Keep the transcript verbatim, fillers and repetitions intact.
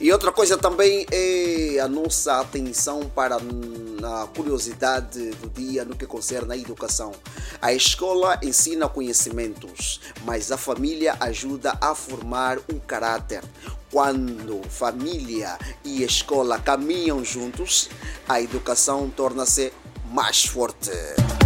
E outra coisa também é a nossa atenção para a curiosidade do dia no que concerne à educação. A escola ensina conhecimentos, mas a família ajuda a formar o caráter. Quando família e escola caminham juntos, a educação torna-se mais forte.